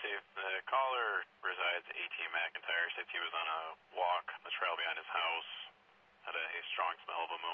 Steve. The caller resides at 18 McIntyre. Said he was on a walk on the trail behind his house. Had a strong smell of ammonia.